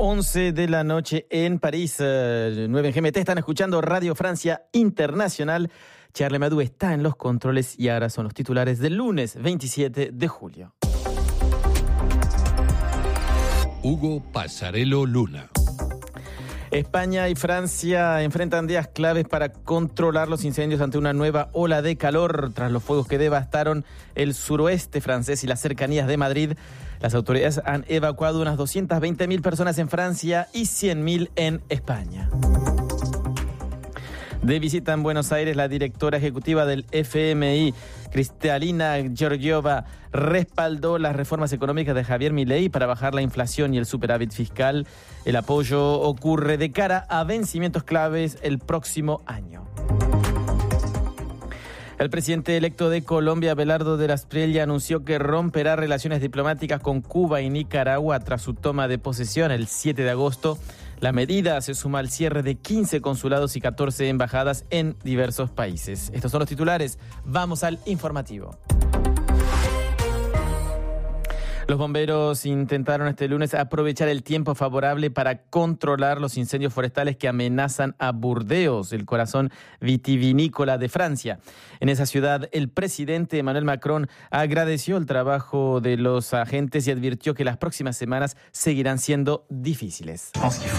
11 de la noche en París, 9 en GMT. Están escuchando Radio Francia Internacional. Charles Madou está en los controles y ahora son los titulares del lunes 27 de julio. Hugo Pasarello Luna. España y Francia enfrentan días claves para controlar los incendios ante una nueva ola de calor. Tras los fuegos que devastaron el suroeste francés y las cercanías de Madrid, las autoridades han evacuado unas 220.000 personas en Francia y 100.000 en España. De visita en Buenos Aires, la directora ejecutiva del FMI, Kristalina Georgieva, respaldó las reformas económicas de Javier Milei para bajar la inflación y el superávit fiscal. El apoyo ocurre de cara a vencimientos claves el próximo año. El presidente electo de Colombia, Abelardo de la Espriella, anunció que romperá relaciones diplomáticas con Cuba y Nicaragua tras su toma de posesión el 7 de agosto. La medida se suma al cierre de 15 consulados y 14 embajadas en diversos países. Estos son los titulares. Vamos al informativo. Los bomberos intentaron este lunes aprovechar el tiempo favorable para controlar los incendios forestales que amenazan a Burdeos, el corazón vitivinícola de Francia. En esa ciudad, el presidente Emmanuel Macron agradeció el trabajo de los agentes y advirtió que las próximas semanas seguirán siendo difíciles.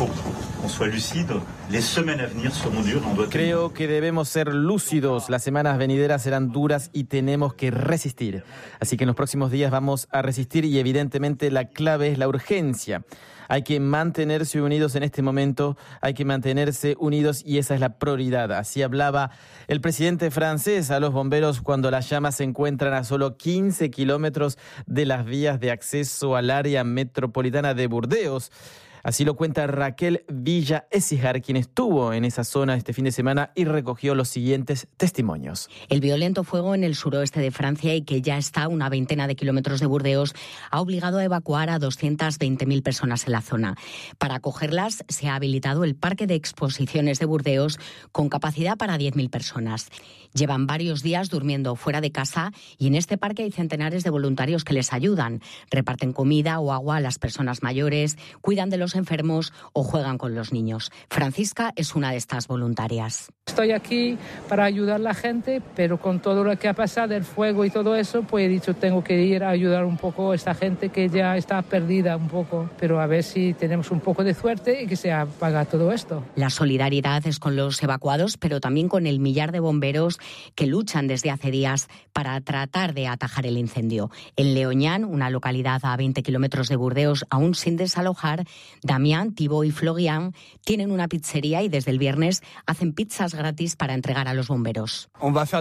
Creo que debemos ser lúcidos. Las semanas venideras serán duras y tenemos que resistir. Así que en los próximos días vamos a resistir y evidentemente la clave es la urgencia. Hay que mantenerse unidos en este momento, hay que mantenerse unidos y esa es la prioridad. Así hablaba el presidente francés a los bomberos cuando las llamas se encuentran a solo 15 kilómetros de las vías de acceso al área metropolitana de Burdeos. Así lo cuenta Raquel Villa Écijar, quien estuvo en esa zona este fin de semana y recogió los siguientes testimonios. El violento fuego en el suroeste de Francia y que ya está a una veintena de kilómetros de Burdeos ha obligado a evacuar a 220.000 personas en la zona. Para acogerlas se ha habilitado el Parque de Exposiciones de Burdeos con capacidad para 10.000 personas. Llevan varios días durmiendo fuera de casa y en este parque hay centenares de voluntarios que les ayudan. Reparten comida o agua a las personas mayores, cuidan de los enfermos o juegan con los niños. Francisca es una de estas voluntarias. Estoy aquí para ayudar a la gente, pero con todo lo que ha pasado, el fuego y todo eso, pues he dicho tengo que ir a ayudar un poco a esta gente que ya está perdida un poco, pero a ver si tenemos un poco de suerte y que se apaga todo esto. La solidaridad es con los evacuados, pero también con el millar de bomberos que luchan desde hace días para tratar de atajar el incendio. En Leoñán, una localidad a 20 kilómetros de Burdeos, aún sin desalojar, Damián, Thibaut y Florian tienen una pizzería y desde el viernes hacen pizzas gratis para entregar a los bomberos. Vamos a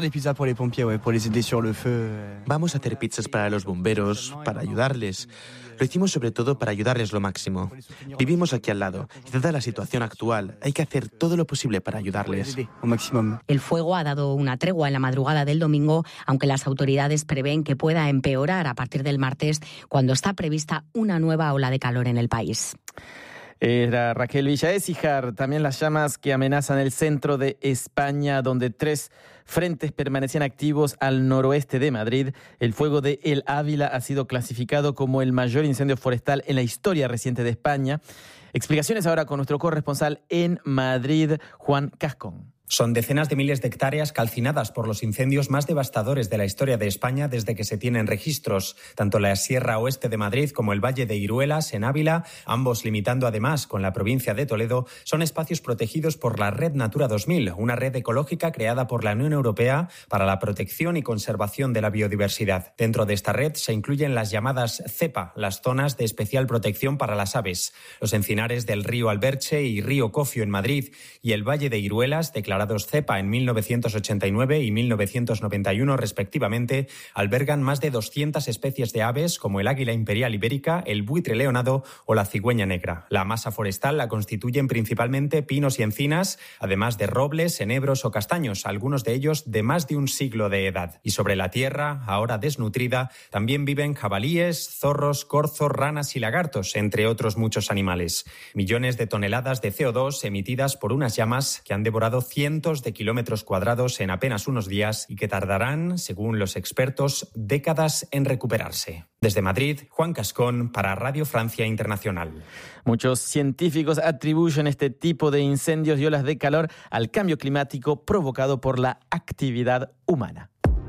hacer pizzas para los bomberos, para ayudarles. Lo hicimos sobre todo para ayudarles lo máximo. Vivimos aquí al lado y dada la situación actual, hay que hacer todo lo posible para ayudarles. El fuego ha dado una tregua en la madrugada del domingo, aunque las autoridades prevén que pueda empeorar a partir del martes, cuando está prevista una nueva ola de calor en el país. Era Raquel Villa Écijar. También las llamas que amenazan el centro de España, donde 3 frentes permanecían activos al noroeste de Madrid. El fuego de El Ávila ha sido clasificado como el mayor incendio forestal en la historia reciente de España. Explicaciones ahora con nuestro corresponsal en Madrid, Juan Cascón. Son decenas de miles de hectáreas calcinadas por los incendios más devastadores de la historia de España desde que se tienen registros. Tanto la Sierra Oeste de Madrid como el Valle de Iruelas, en Ávila, ambos limitando además con la provincia de Toledo, son espacios protegidos por la Red Natura 2000, una red ecológica creada por la Unión Europea para la protección y conservación de la biodiversidad. Dentro de esta red se incluyen las llamadas ZEPA, las zonas de especial protección para las aves. Los encinares del río Alberche y río Cofio en Madrid y el Valle de Iruelas, declarados CEPA en 1989 y 1991 respectivamente, albergan más de 200 especies de aves como el águila imperial ibérica, el buitre leonado o la cigüeña negra. La masa forestal la constituyen principalmente pinos y encinas, además de robles, enebros o castaños, algunos de ellos de más de un siglo de edad. Y sobre la tierra, ahora desnutrida, también viven jabalíes, zorros, corzos, ranas y lagartos, entre otros muchos animales. Millones de toneladas de CO2 emitidas por unas llamas que han devorado cientos cientos de kilómetros cuadrados en apenas unos días y que tardarán, según los expertos, décadas en recuperarse. Desde Madrid, Juan Cascón para Radio Francia Internacional. Muchos científicos atribuyen este tipo de incendios y olas de calor al cambio climático provocado por la actividad humana.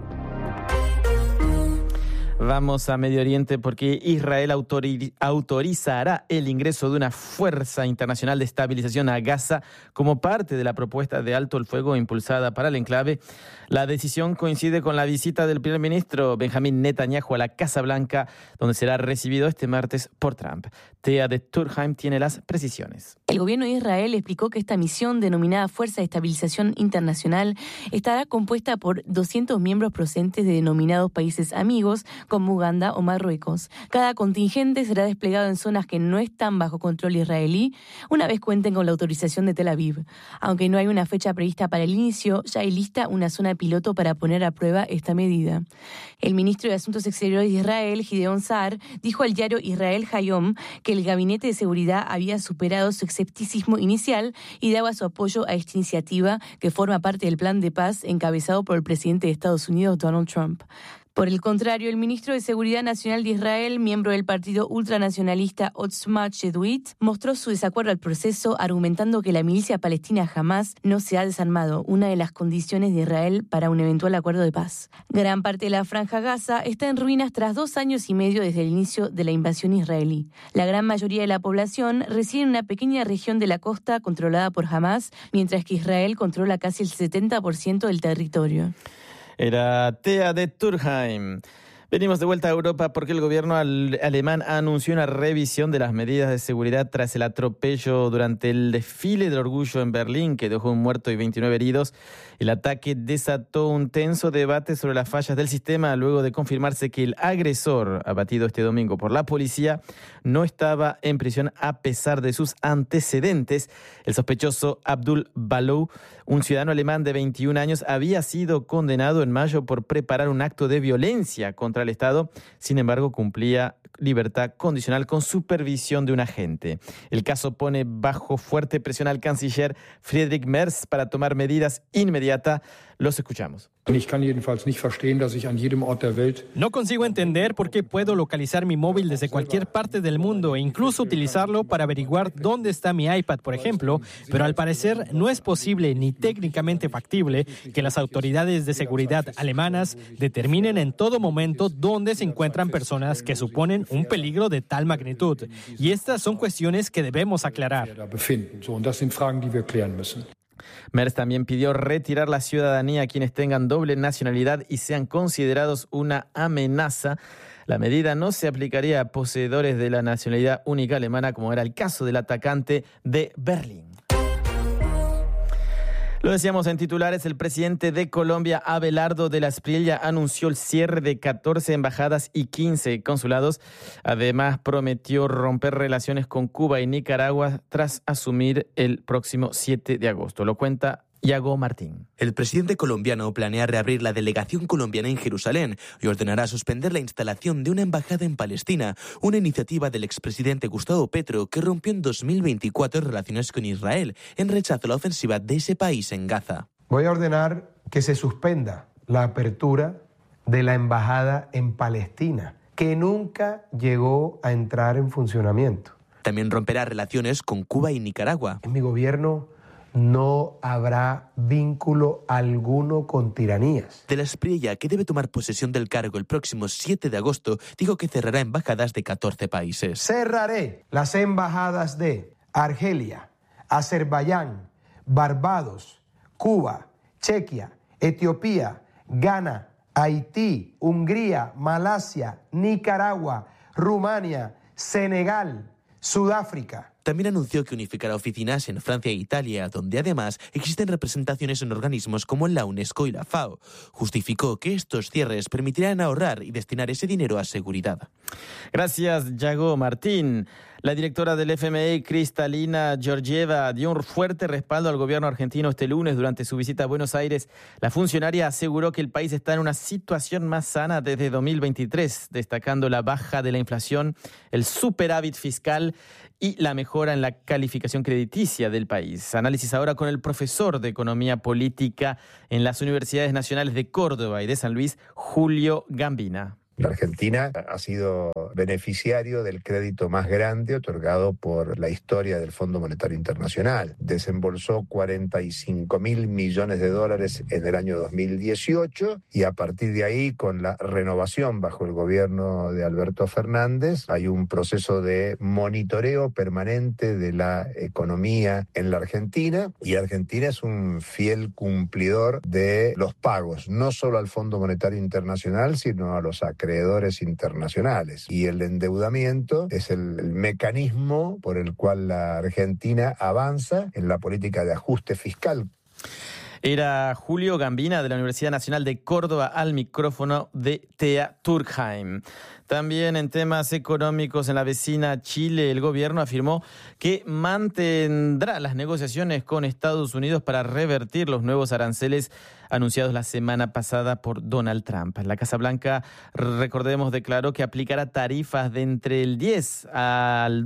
Vamos a Medio Oriente porque Israel autorizará el ingreso de una fuerza internacional de estabilización a Gaza como parte de la propuesta de alto el fuego impulsada para el enclave. La decisión coincide con la visita del primer ministro Benjamín Netanyahu a la Casa Blanca, donde será recibido este martes por Trump. Thea de Turkheim tiene las precisiones. El gobierno de Israel explicó que esta misión, denominada Fuerza de Estabilización Internacional, estará compuesta por 200 miembros procedentes de denominados países amigos, como Uganda o Marruecos. Cada contingente será desplegado en zonas que no están bajo control israelí, una vez cuenten con la autorización de Tel Aviv. Aunque no hay una fecha prevista para el inicio, ya hay lista una zona piloto para poner a prueba esta medida. El ministro de Asuntos Exteriores de Israel, Gideon Saar, dijo al diario Israel Hayom que el Gabinete de Seguridad había superado su escepticismo inicial y daba su apoyo a esta iniciativa que forma parte del plan de paz encabezado por el presidente de Estados Unidos, Donald Trump. Por el contrario, el ministro de Seguridad Nacional de Israel, miembro del partido ultranacionalista Otzma Yehudit, mostró su desacuerdo al proceso, argumentando que la milicia palestina Hamas no se ha desarmado, una de las condiciones de Israel para un eventual acuerdo de paz. Gran parte de la Franja Gaza está en ruinas tras 2 años y medio desde el inicio de la invasión israelí. La gran mayoría de la población reside en una pequeña región de la costa controlada por Hamas, mientras que Israel controla casi el 70% del territorio. Era Thea de Turkheim. Venimos de vuelta a Europa porque el gobierno alemán anunció una revisión de las medidas de seguridad tras el atropello durante el desfile del orgullo en Berlín, que dejó un muerto y 29 heridos. El ataque desató un tenso debate sobre las fallas del sistema luego de confirmarse que el agresor, abatido este domingo por la policía, no estaba en prisión a pesar de sus antecedentes. El sospechoso Abdul Balou, un ciudadano alemán de 21 años, había sido condenado en mayo por preparar un acto de violencia contra el Estado. Sin embargo, cumplía libertad condicional con supervisión de un agente. El caso pone bajo fuerte presión al canciller Friedrich Merz para tomar medidas inmediatas. Los escuchamos. No consigo entender por qué puedo localizar mi móvil desde cualquier parte del mundo e incluso utilizarlo para averiguar dónde está mi iPad, por ejemplo, pero al parecer no es posible ni técnicamente factible que las autoridades de seguridad alemanas determinen en todo momento dónde se encuentran personas que suponen un peligro de tal magnitud. Y estas son cuestiones que debemos aclarar. Merz también pidió retirar la ciudadanía a quienes tengan doble nacionalidad y sean considerados una amenaza. La medida no se aplicaría a poseedores de la nacionalidad única alemana, como era el caso del atacante de Berlín. Lo decíamos en titulares, el presidente de Colombia, Abelardo de la Espriella, anunció el cierre de 14 embajadas y 15 consulados. Además, prometió romper relaciones con Cuba y Nicaragua tras asumir el próximo 7 de agosto. Lo cuenta Yago Martín. El presidente colombiano planea reabrir la delegación colombiana en Jerusalén y ordenará suspender la instalación de una embajada en Palestina, una iniciativa del expresidente Gustavo Petro que rompió en 2024 relaciones con Israel en rechazo a la ofensiva de ese país en Gaza. Voy a ordenar que se suspenda la apertura de la embajada en Palestina, que nunca llegó a entrar en funcionamiento. También romperá relaciones con Cuba y Nicaragua. En mi gobierno no habrá vínculo alguno con tiranías. De la Espriella, que debe tomar posesión del cargo el próximo 7 de agosto, dijo que cerrará embajadas de 14 países. Cerraré las embajadas de Argelia, Azerbaiyán, Barbados, Cuba, Chequia, Etiopía, Ghana, Haití, Hungría, Malasia, Nicaragua, Rumania, Senegal, Sudáfrica. También anunció que unificará oficinas en Francia e Italia, donde además existen representaciones en organismos como la UNESCO y la FAO. Justificó que estos cierres permitirán ahorrar y destinar ese dinero a seguridad. Gracias, Yago Martín. La directora del FMI, Kristalina Georgieva, dio un fuerte respaldo al gobierno argentino este lunes durante su visita a Buenos Aires. La funcionaria aseguró que el país está en una situación más sana desde 2023, destacando la baja de la inflación, el superávit fiscal y la mejora mejora en la calificación crediticia del país. Análisis ahora con el profesor de Economía Política en las Universidades Nacionales de Córdoba y de San Luis, Julio Gambina. La Argentina ha sido beneficiario del crédito más grande otorgado por la historia del Fondo Monetario Internacional. Desembolsó $45.000 millones en el año 2018 y a partir de ahí, con la renovación bajo el gobierno de Alberto Fernández, hay un proceso de monitoreo permanente de la economía en la Argentina, y Argentina es un fiel cumplidor de los pagos, no solo al Fondo Monetario Internacional, sino a los acreedores internacionales. Y el endeudamiento es el mecanismo por el cual la Argentina avanza en la política de ajuste fiscal. Era Julio Gambina de la Universidad Nacional de Córdoba al micrófono de Thea Turkheim. También en temas económicos, en la vecina Chile, el gobierno afirmó que mantendrá las negociaciones con Estados Unidos para revertir los nuevos aranceles anunciados la semana pasada por Donald Trump. La Casa Blanca, recordemos, declaró que aplicará tarifas de entre el 10 al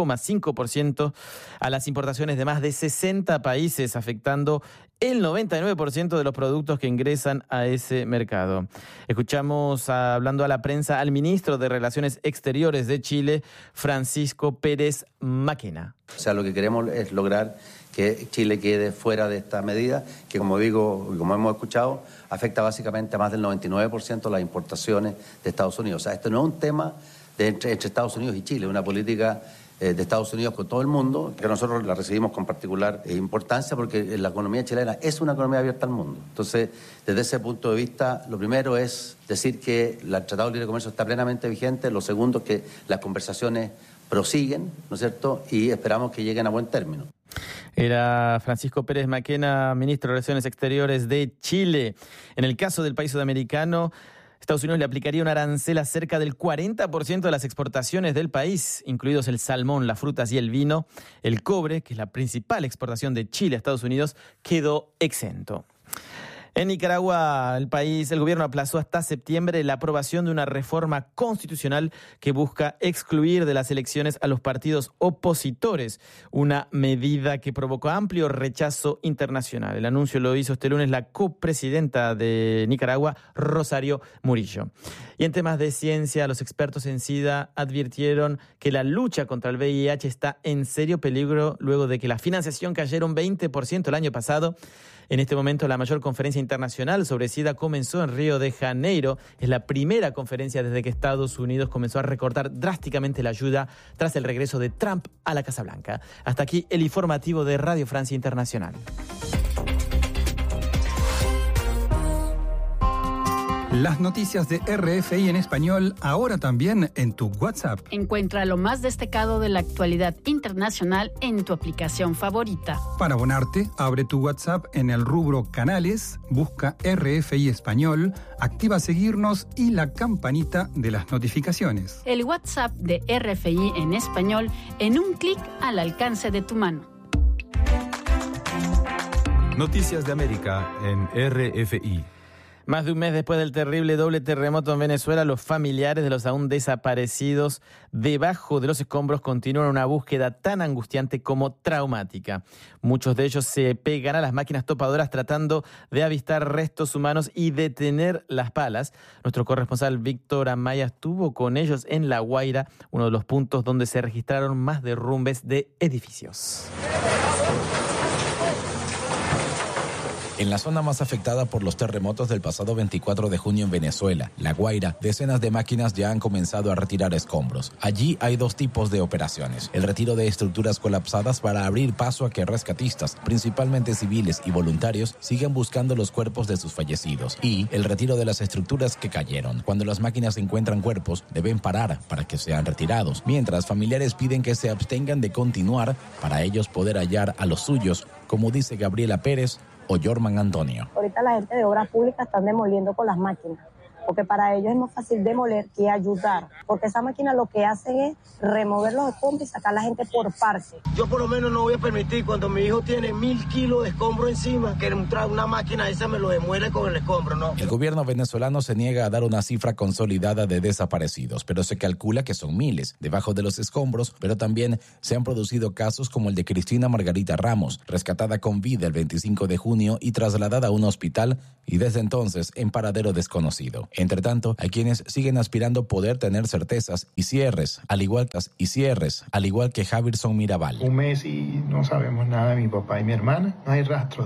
12,5% a las importaciones de más de 60 países, afectando el 99% de los productos que ingresan a ese mercado. Escuchamos, hablando a la prensa, al ministro de Relaciones Exteriores de Chile, Francisco Pérez Maquena. O sea, lo que queremos es lograr que Chile quede fuera de esta medida, que, como digo, como hemos escuchado, afecta básicamente a más del 99% de las importaciones de Estados Unidos. O sea, esto no es un tema entre Estados Unidos y Chile, es una política de Estados Unidos con todo el mundo, que nosotros la recibimos con particular importancia porque la economía chilena es una economía abierta al mundo. Entonces, desde ese punto de vista, lo primero es decir que el Tratado de Libre Comercio está plenamente vigente. Lo segundo es que las conversaciones prosiguen, ¿no es cierto?, y esperamos que lleguen a buen término. Era Francisco Pérez Maquena, ministro de Relaciones Exteriores de Chile. En el caso del país sudamericano, Estados Unidos le aplicaría un arancel a cerca del 40% de las exportaciones del país, incluidos el salmón, las frutas y el vino. El cobre, que es la principal exportación de Chile a Estados Unidos, quedó exento. En Nicaragua, el gobierno aplazó hasta septiembre la aprobación de una reforma constitucional que busca excluir de las elecciones a los partidos opositores, una medida que provocó amplio rechazo internacional. El anuncio lo hizo este lunes la copresidenta de Nicaragua, Rosario Murillo. Y en temas de ciencia, los expertos en SIDA advirtieron que la lucha contra el VIH está en serio peligro luego de que la financiación cayera un 20% el año pasado. En este momento, la mayor conferencia internacional sobre SIDA comenzó en Río de Janeiro. Es la primera conferencia desde que Estados Unidos comenzó a recortar drásticamente la ayuda tras el regreso de Trump a la Casa Blanca. Hasta aquí el informativo de Radio Francia Internacional. Las noticias de RFI en español, ahora también en tu WhatsApp. Encuentra lo más destacado de la actualidad internacional en tu aplicación favorita. Para abonarte, abre tu WhatsApp en el rubro Canales, busca RFI Español, activa seguirnos y la campanita de las notificaciones. El WhatsApp de RFI en español en un clic al alcance de tu mano. Noticias de América en RFI. Más de un mes después del terrible doble terremoto en Venezuela, los familiares de los aún desaparecidos debajo de los escombros continúan una búsqueda tan angustiante como traumática. Muchos de ellos se pegan a las máquinas topadoras tratando de avistar restos humanos y detener las palas. Nuestro corresponsal Víctor Amaya estuvo con ellos en La Guaira, uno de los puntos donde se registraron más derrumbes de edificios. En la zona más afectada por los terremotos del pasado 24 de junio en Venezuela, La Guaira, decenas de máquinas ya han comenzado a retirar escombros. Allí hay dos tipos de operaciones: el retiro de estructuras colapsadas para abrir paso a que rescatistas, principalmente civiles y voluntarios, sigan buscando los cuerpos de sus fallecidos, y el retiro de las estructuras que cayeron. Cuando las máquinas encuentran cuerpos, deben parar para que sean retirados, mientras familiares piden que se abstengan de continuar para ellos poder hallar a los suyos, como dice Gabriela Pérez o Jorman Antonio. Ahorita la gente de obras públicas están demoliendo con las máquinas porque para ellos es más fácil demoler que ayudar, porque esa máquina lo que hace es remover los escombros y sacar a la gente por parte. Yo por lo menos no voy a permitir cuando mi hijo tiene 1.000 kilos de escombro encima, que una máquina esa me lo demuele con el escombro, ¿no? El gobierno venezolano se niega a dar una cifra consolidada de desaparecidos, pero se calcula que son miles debajo de los escombros, pero también se han producido casos como el de Cristina Margarita Ramos, rescatada con vida el 25 de junio y trasladada a un hospital y desde entonces en paradero desconocido. Entre tanto, hay quienes siguen aspirando poder tener certezas y cierres, al igual que Javirson Mirabal. Un mes y no sabemos nada de mi papá y mi hermana, no hay rastro.